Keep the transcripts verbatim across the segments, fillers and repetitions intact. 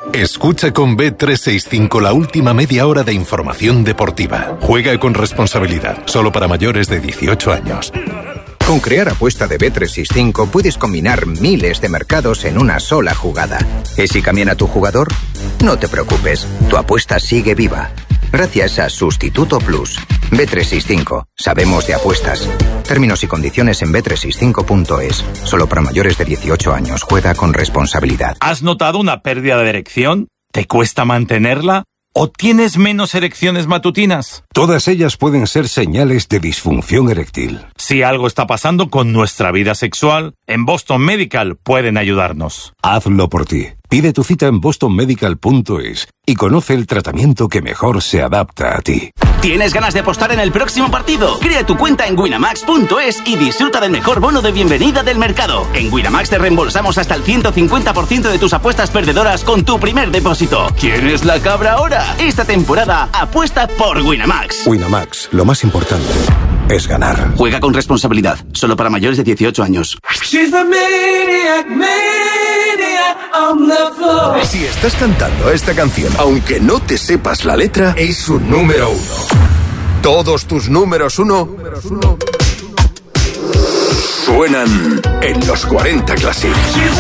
Escucha con B trescientos sesenta y cinco la última media hora de información deportiva. Juega con responsabilidad, solo para mayores de dieciocho años. Con Crear Apuesta de B trescientos sesenta y cinco puedes combinar miles de mercados en una sola jugada. ¿Y si cambia tu jugador? No te preocupes, tu apuesta sigue viva. Gracias a Sustituto Plus. B trescientos sesenta y cinco. Sabemos de apuestas. Términos y condiciones en B trescientos sesenta y cinco punto es. Solo para mayores de dieciocho años. Juega con responsabilidad. ¿Has notado una pérdida de erección? ¿Te cuesta mantenerla? ¿O tienes menos erecciones matutinas? Todas ellas pueden ser señales de disfunción eréctil. Si algo está pasando con nuestra vida sexual, en Boston Medical pueden ayudarnos. Hazlo por ti. Pide tu cita en boston medical punto es y conoce el tratamiento que mejor se adapta a ti. ¿Tienes ganas de apostar en el próximo partido? Crea tu cuenta en winamax punto es y disfruta del mejor bono de bienvenida del mercado. En Winamax te reembolsamos hasta el ciento cincuenta por ciento de tus apuestas perdedoras con tu primer depósito. ¿Quién es la cabra ahora? Esta temporada apuesta por Winamax. Winamax, lo más importante es ganar. Juega con responsabilidad, solo para mayores de dieciocho años. Si estás cantando esta canción, aunque no te sepas la letra, es su número uno. Todos tus números uno suenan en los cuarenta Classic.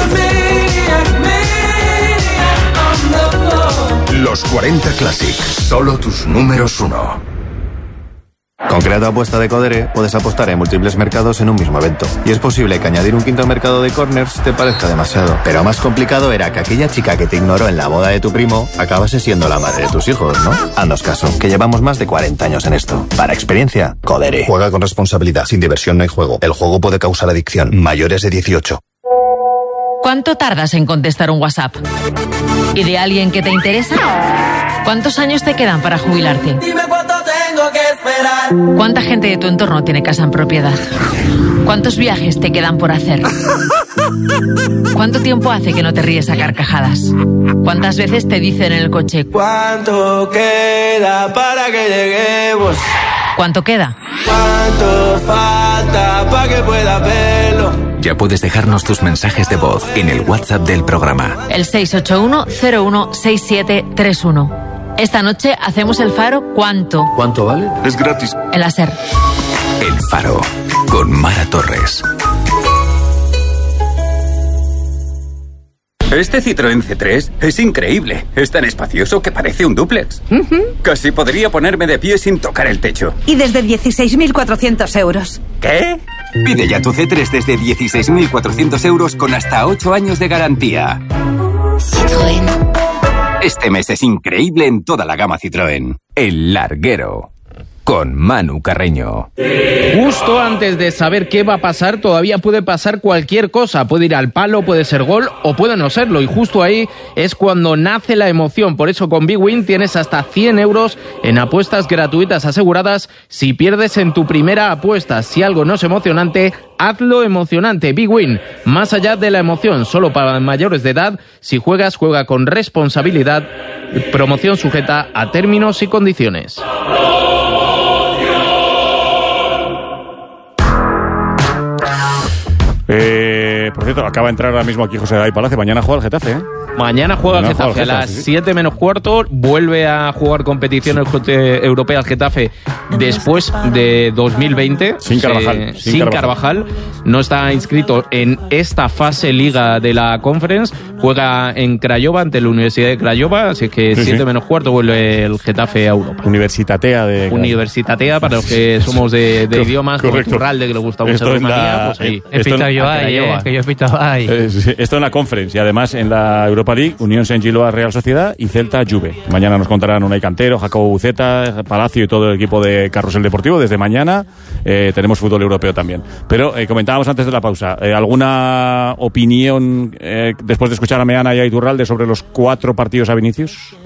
Los cuarenta Classic, solo tus números uno. Con Crear tu Apuesta de Codere puedes apostar en múltiples mercados en un mismo evento. Y es posible que añadir un quinto mercado de corners te parezca demasiado. Pero más complicado era que aquella chica que te ignoró en la boda de tu primo acabase siendo la madre de tus hijos, ¿no? Haznos caso, que llevamos más de cuarenta años en esto. Para experiencia, Codere. Juega con responsabilidad. Sin diversión no hay juego. El juego puede causar adicción. Mayores de dieciocho. ¿Cuánto tardas en contestar un WhatsApp? ¿Y de alguien que te interesa? ¿Cuántos años te quedan para jubilarte? Dime cuánto tengo que esperar. ¿Cuánta gente de tu entorno tiene casa en propiedad? ¿Cuántos viajes te quedan por hacer? ¿Cuánto tiempo hace que no te ríes a carcajadas? ¿Cuántas veces te dicen en el coche? ¿Cuánto queda para que lleguemos? ¿Cuánto queda? ¿Cuánto falta para que pueda verlo? Ya puedes dejarnos tus mensajes de voz en el WhatsApp del programa. El seis ocho uno cero uno seis siete tres uno. Esta noche hacemos el Faro ¿Cuánto? ¿Cuánto vale? Es gratis. En la SER. El Faro, con Mara Torres. Este Citroën C tres es increíble. Es tan espacioso que parece un dúplex. Uh-huh. Casi podría ponerme de pie sin tocar el techo. Y desde dieciséis mil cuatrocientos euros. ¿Qué? Pide ya tu C tres desde dieciséis mil cuatrocientos euros con hasta ocho años de garantía. Citroën. Este mes es increíble en toda la gama Citroën. El Larguero. Con Manu Carreño. Justo antes de saber qué va a pasar, todavía puede pasar cualquier cosa. Puede ir al palo, puede ser gol o puede no serlo. Y justo ahí es cuando nace la emoción. Por eso con Big Win tienes hasta cien euros en apuestas gratuitas aseguradas si pierdes en tu primera apuesta. Si algo no es emocionante, hazlo emocionante. Big Win, más allá de la emoción, solo para mayores de edad. Si juegas, juega con responsabilidad. Promoción sujeta a términos y condiciones. Eh, por cierto, acaba de entrar ahora mismo aquí José David Palacio. Mañana juega el Getafe, ¿eh? Mañana juega el Getafe, Getafe a las sí. siete menos cuarto. Vuelve a jugar competiciones europeas Getafe después de dos mil veinte. Sin Carvajal. Eh, sin, sin Carvajal. Carvajal. No está inscrito en esta fase liga de la Conference. Juega en Craiova ante la Universidad de Craiova. Así que sí, siete sí. menos cuarto vuelve el Getafe a Europa. Universitatea de... Universitatea, para los que somos de, de idiomas, como Turralde, que le gusta mucho la Rumanía, pues ahí. He pitado yo ahí, eh, que yo he pitado ahí. Eh, esto en la Conference y además en la Europa League, Unión Saint-Gilloise Real Sociedad y Celta Juve. Mañana nos contarán Unai Cantero, Jacobo Buceta, Palacio y todo el equipo de Carrusel Deportivo. Desde mañana eh, tenemos fútbol europeo también. Pero eh, comentábamos antes de la pausa, eh, ¿alguna opinión eh, después de escuchar a Meana y a Iturralde sobre los cuatro partidos a Vinicius?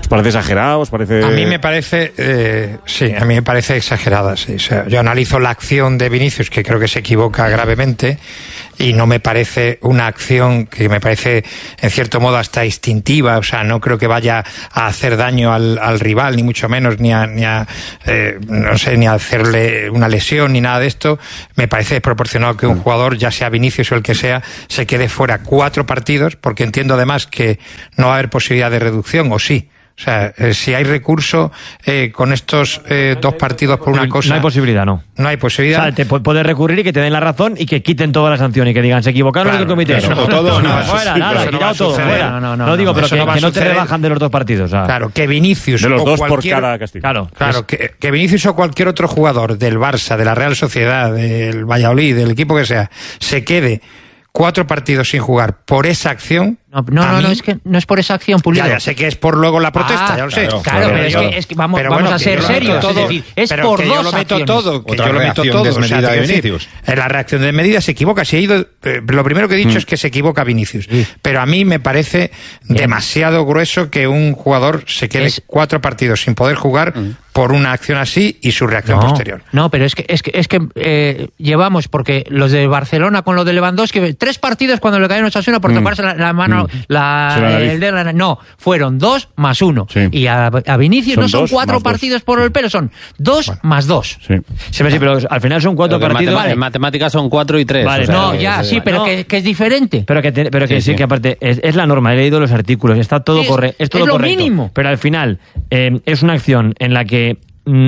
¿Os parece exagerado? ¿Os parece...? A mí me parece, eh, sí, a mí me parece exagerada, sí. O sea, yo analizo la acción de Vinicius, que creo que se equivoca gravemente, y no me parece una acción que me parece, en cierto modo, hasta instintiva. O sea, no creo que vaya a hacer daño al, al rival, ni mucho menos, ni a, ni a eh, no sé, ni a hacerle una lesión, ni nada de esto. Me parece desproporcionado que un jugador, ya sea Vinicius o el que sea, se quede fuera cuatro partidos, porque entiendo además que no va a haber posibilidad de reducción, o sí. O sea, eh, si hay recurso eh, con estos eh, dos partidos por una no, cosa... No hay posibilidad, no. No hay posibilidad. O sea, te puedes recurrir y que te den la razón y que quiten toda la sanción y que digan, se equivocaron claro, en el comité. Claro, no, no, todo, no, fuera, sí, nada, no quitado todo, fuera. No, no, no, no digo, pero que no, que no te rebajan de los dos partidos. O sea. Claro, que Vinicius de los o dos cualquier, por cada castigo. Claro, claro que, que Vinicius o cualquier otro jugador del Barça, de la Real Sociedad, del Valladolid, del equipo que sea, se quede cuatro partidos sin jugar por esa acción. No, no, no, no, es que no es por esa acción, Pulido. Ya, ya sé que es por luego la protesta, ah, ya lo sé. Claro, claro, pero es que, es que vamos, pero vamos bueno, a ser serios. Todo, es decir, es pero por que dos yo lo meto acciones. todo, que Otra yo lo meto reacción todo. desmedida O sea, de decir, Vinicius. en la reacción desmedida se equivoca. Si ha ido, eh, lo primero que he dicho mm. es que se equivoca Vinicius. Sí. Pero a mí me parece Bien. demasiado grueso que un jugador se quede es... cuatro partidos sin poder jugar mm. por una acción así y su reacción no, posterior. No, pero es que es que es que eh, llevamos, porque los de Barcelona con lo de Lewandowski, tres partidos cuando le caen a Osasuna por mm. tocarse la, la mano, mm. la, la el de la, no, fueron dos más uno. Sí. Y a, a Vinicius son no son cuatro partidos dos. por el pelo, son dos bueno. más dos. Sí. Sí, sí, pero al final son cuatro pero partidos. En, vale. en matemáticas son cuatro y tres. Vale, o sea, no, ya, sí, pero no. que, que es diferente. Pero que, te, pero que sí, sí, sí, que aparte es, es la norma, he leído los artículos, está todo, sí, corre, es todo es lo correcto. Mínimo. Pero al final eh, es una acción en la que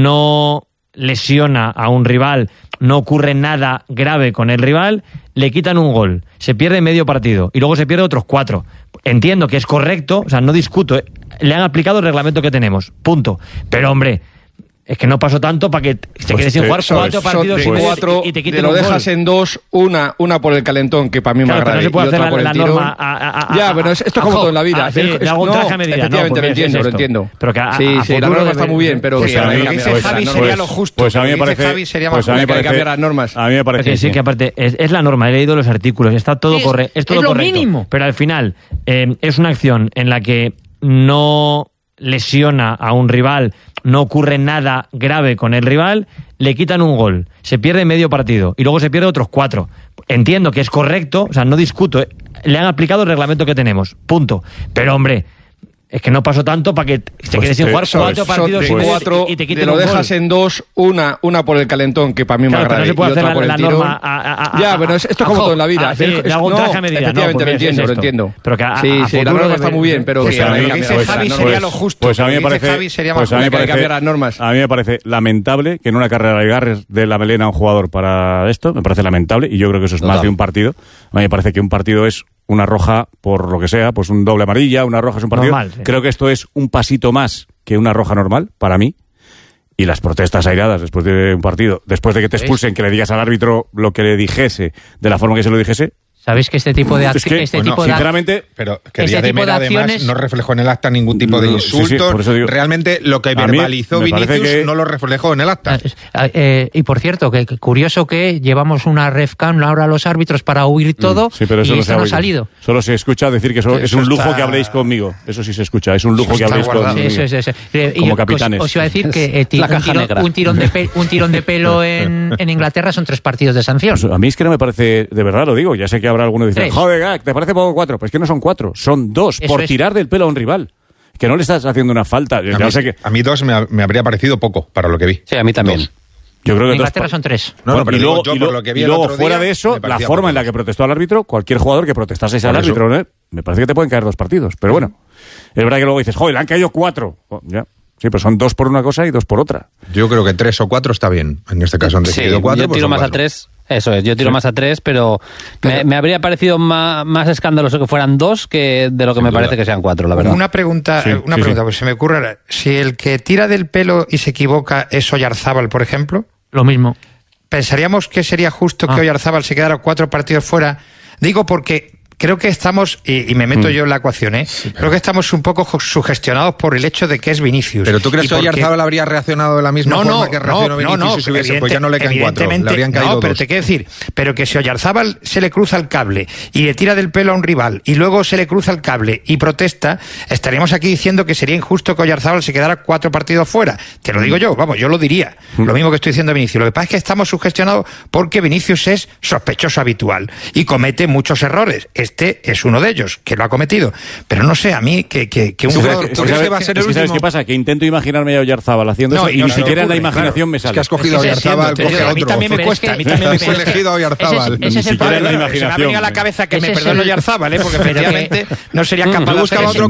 no lesiona a un rival, no ocurre nada grave con el rival, le quitan un gol, se pierde medio partido y luego se pierde otros cuatro. Entiendo que es correcto, o sea, no discuto, ¿eh? Le han aplicado el reglamento que tenemos, punto. Pero, hombre, es que no pasó tanto para que se pues quede sin jugar son, cuatro son partidos de cuatro, y te quiten te lo un dejas gol. En dos, una una por el calentón, que para mí claro, me agrada, no se puede y hacer otra la, por el la tirón. norma a, a, a, ya, pero esto es como todo en la vida. Ah, sí, le hago un traje a medida. Efectivamente, no, lo entiendo, es lo entiendo. Pero que a, sí, a sí, la norma está muy bien, pero pues que a mí lo que dice Javi sería lo justo. Pues a mí me parece Javi sería pues más a mí me parece cambiar las normas. A mí me parece que sí, que aparte es, es la norma, he leído los artículos, está todo es, correcto, es todo es lo correcto. Mínimo. Pero al final eh, es una acción en la que no lesiona a un rival, no ocurre nada grave con el rival, le quitan un gol, se pierde medio partido y luego se pierde otros cuatro. Entiendo que es correcto, o sea, no discuto, ¿eh? Le han aplicado el reglamento que tenemos, punto. Pero, hombre, es que no pasó tanto para que se pues quede sin jugar son, cuatro son partidos de cuatro, y, y te quiten te lo un dejas gol. en dos, una una por el calentón, que para mí claro, me agrada, no se puede y hacer otra la, por el la tirón. norma a, a, ya, pero esto es como todo en la vida. A, sí, le hago un traje a medida. Efectivamente, no, lo entiendo, es lo entiendo. Pero que a, sí, a sí, la norma está muy bien, pero pues que a mí, a dice pues, Javi sería lo justo. Pues a mí me parece, Javi sería pues a mí me parece, cambiar las normas. A mí me parece lamentable que en una carrera de agarres de la melena a un jugador para esto, me parece lamentable, y yo creo que eso es más de un partido. A mí me parece que un partido es una roja por lo que sea, pues un doble amarilla, una roja es un partido. Normal, sí. Creo que esto es un pasito más que una roja normal, para mí. Y las protestas airadas después de un partido, después de que te expulsen, que le digas al árbitro lo que le dijese, de la forma que se lo dijese. ¿Sabéis que este tipo de es que, este bueno, tipo sinceramente, de pero que Díaz de Mera además no reflejó en el acta ningún tipo de insultos. Sí, sí, por eso digo, realmente lo que verbalizó Vinicius que... no lo reflejó en el acta. Eh, eh, y por cierto, que, que curioso que llevamos una refcam ahora a los árbitros para huir todo, sí, pero eso y no esto no ha salido. Solo se escucha decir que eso, eso es un lujo está... que habléis conmigo. Eso sí se escucha, es un lujo eso que habléis guardado. conmigo. Sí, sí, sí, sí. Como y capitanes. Os, os iba a decir que eh, ti, un, tiro, un, tirón de pe, un tirón de pelo en, en Inglaterra son tres partidos de sanción. Pues a mí es que no me parece, de verdad lo digo, ya sé que habrá alguno que dice, joder, ¿te parece poco cuatro? Pues que no son cuatro, son dos, eso por es. tirar del pelo a un rival. Que no le estás haciendo una falta. A, mí, sé que... a mí dos me, me habría parecido poco, para lo que vi. Sí, a mí también. Dos. Yo creo que en Inglaterra dos... son tres. No, no, pero y luego, yo, y por lo, lo que vi y el luego otro fuera día, de eso, la forma en la que protestó al árbitro, cualquier jugador que protestase al árbitro, ¿no? Me parece que te pueden caer dos partidos. Pero bueno, es verdad que luego dices, joder, le han caído cuatro. Oh, ya. Sí, pero son dos por una cosa y dos por otra. Yo creo que tres o cuatro está bien. En este caso han decidido sí, cuatro. Yo tiro pues más cuatro. a tres. Eso es, yo tiro sí. más a tres, pero, pero me, me habría parecido más, más escandaloso que fueran dos que de lo que Sin me duda. parece que sean cuatro, la verdad. Una pregunta, sí, una sí, pregunta, sí. pues se me ocurre, si el que tira del pelo y se equivoca es Oyarzábal, por ejemplo, lo mismo. ¿Pensaríamos que sería justo ah. que Oyarzábal se quedara cuatro partidos fuera? Digo porque creo que estamos, y, y me meto mm. yo en la ecuación, ¿eh? Sí, creo que estamos un poco sugestionados por el hecho de que es Vinicius. ¿Pero tú crees que Oyarzábal habría reaccionado de la misma no, forma no, que reaccionó no, Vinicius no, no, si hubiese, pues ya no le caen cuatro, le habrían caído No, pero dos. te quiero decir, pero que si Oyarzábal se le cruza el cable y le tira del pelo a un rival y luego se le cruza el cable y protesta, estaríamos aquí diciendo que sería injusto que Oyarzábal se quedara cuatro partidos fuera. Te lo digo yo, vamos, yo lo diría. Lo mismo que estoy diciendo a Vinicius. Lo que pasa es que estamos sugestionados porque Vinicius es sospechoso habitual y comete muchos errores. Este es uno de ellos, que lo ha cometido. Pero no sé, a mí que, que, que un sí, jugador... Es que, sabes, va a ser el ¿sabes qué pasa? Que intento imaginarme a Oyarzábal haciendo no, eso y, y no ni siquiera en la imaginación claro. me sale. Es que has cogido a Oyarzábal, coge a otro. A mí también me cuesta, a mí también me cuesta. Has elegido a Oyarzábal. Ese es el problema. Se me ha venido a la cabeza que me perdone Oyarzábal, ¿eh? Porque efectivamente no sería capaz de hacer eso.